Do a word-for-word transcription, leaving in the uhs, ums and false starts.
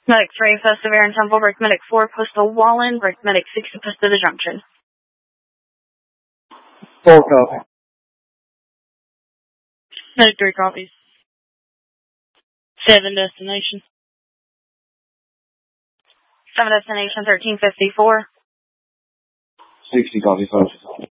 Medic three, post of Air and Temple, Brick Medic four, postal Wallen, Brick Medic six, post of the Junction. Four copy. Medic three copies. Seven destination. Seven destination, thirteen fifty-four. Sixty copy, folks.